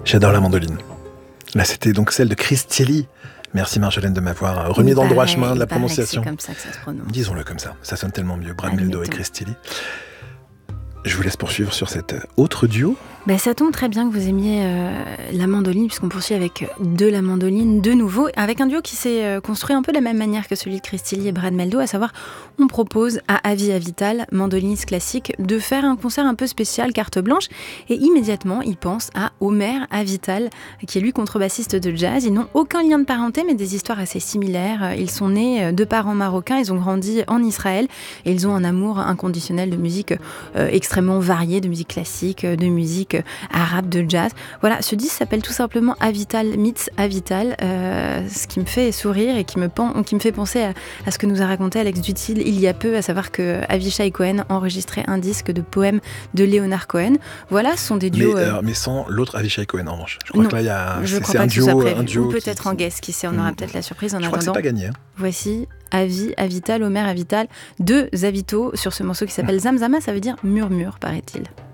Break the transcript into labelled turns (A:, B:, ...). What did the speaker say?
A: J'adore la mandoline. Là, c'était donc celle de Chris Thilly. Merci Marjolaine de m'avoir remis dans le droit chemin de la prononciation.
B: C'est comme ça que ça se prononce.
A: Disons-le comme ça sonne tellement mieux. Brad Mehldau et Chris Thilly. Je vous laisse poursuivre sur cet autre duo.
B: Ça tombe très bien que vous aimiez la mandoline, puisqu'on poursuit avec de la mandoline de nouveau, avec un duo qui s'est construit un peu de la même manière que celui de Chris Thilly et Brad Mehldau, à savoir on propose à Avi Avital, mandoliniste classique, de faire un concert un peu spécial, carte blanche, et immédiatement il pense à Omer Avital, qui est lui contrebassiste de jazz. Ils n'ont aucun lien de parenté, mais des histoires assez similaires. Ils sont nés de parents marocains, ils ont grandi en Israël, et ils ont un amour inconditionnel de musique extrêmement variée, de musique classique, de musique arabe, de jazz. Voilà, ce disque s'appelle tout simplement Avital meets Avital, ce qui me fait sourire et qui me fait penser à ce que nous a raconté Alex Dutil il y a peu, à savoir que Avishai Cohen enregistrait un disque de poèmes de Leonard Cohen. Voilà, ce sont des duos...
A: Mais sans l'autre Avishai Cohen, en revanche. Je crois que là, il y a...
B: Je crois pas que ce soit prévu. Ou peut-être en guest, qui sait, on aura peut-être la surprise en attendant.
A: Je crois que c'est pas gagné.
B: Voici Avi Avital, Omer Avital, deux Avito sur ce morceau qui s'appelle Zamzama, ça veut dire murmure, paraît-il.